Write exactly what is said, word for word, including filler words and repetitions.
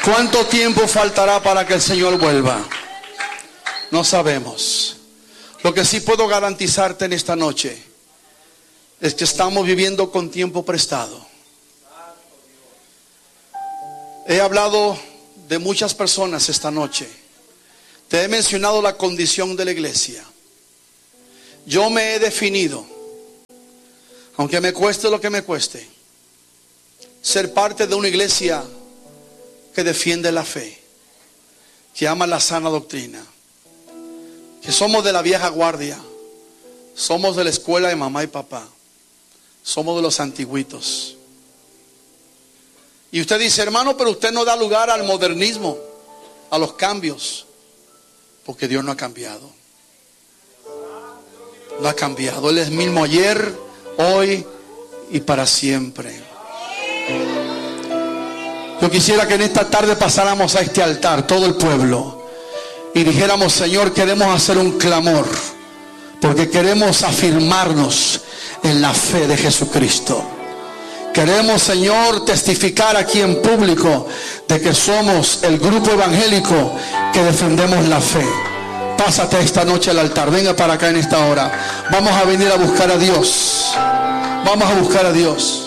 ¿Cuánto tiempo faltará para que el Señor vuelva? No sabemos. Lo que sí puedo garantizarte en esta noche es que estamos viviendo con tiempo prestado. He hablado de muchas personas esta noche. Te he mencionado la condición de la iglesia. Yo me he definido, aunque me cueste lo que me cueste, ser parte de una iglesia que defiende la fe, que ama la sana doctrina, que somos de la vieja guardia, somos de la escuela de mamá y papá, somos de los antiguitos. Y usted dice, hermano, pero usted no da lugar al modernismo, a los cambios, porque Dios no ha cambiado. No ha cambiado. Él es el mismo ayer, hoy y para siempre. Yo quisiera que en esta tarde pasáramos a este altar, todo el pueblo, y dijéramos, Señor, queremos hacer un clamor, porque queremos afirmarnos en la fe de Jesucristo. Queremos, Señor, testificar aquí en público de que somos el grupo evangélico que defendemos la fe. Pásate esta noche al altar, venga para acá en esta hora. Vamos a venir a buscar a Dios. Vamos a buscar a Dios.